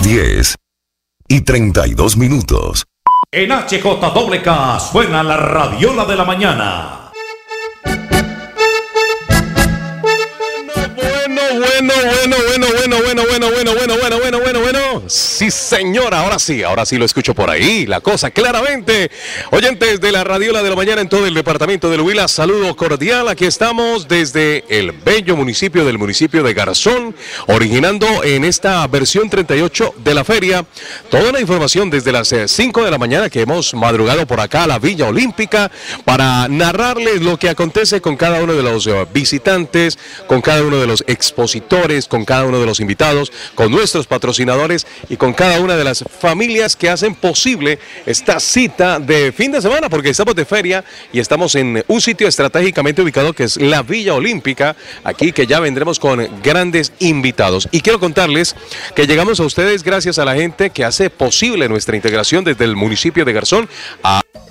10:32. En HJWK suena la radiola de la mañana. Bueno. Sí, señor, ahora sí lo escucho por ahí, la cosa claramente. Oyentes de la radiola de la mañana en todo el departamento del Huila, saludo cordial. Aquí estamos desde el bello municipio de Garzón, originando en esta versión 38 de la feria toda la información desde las 5 de la mañana que hemos madrugado por acá a la Villa Olímpica para narrarles lo que acontece con cada uno de los visitantes, con cada uno de los expositores, con cada uno de los invitados, con nuestros patrocinadores y con cada una de las familias que hacen posible esta cita de fin de semana, porque estamos de feria y estamos en un sitio estratégicamente ubicado que es la Villa Olímpica, aquí que ya vendremos con grandes invitados. Y quiero contarles que llegamos a ustedes gracias a la gente que hace posible nuestra integración desde el municipio de Garzón a